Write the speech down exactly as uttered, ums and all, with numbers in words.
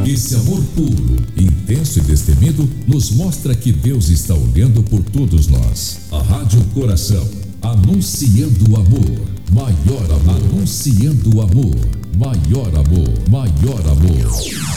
Esse amor puro, intenso e destemido nos mostra que Deus está olhando por todos nós. A Rádio Coração, anunciando o amor, maior amor, anunciando o amor, maior amor, maior amor.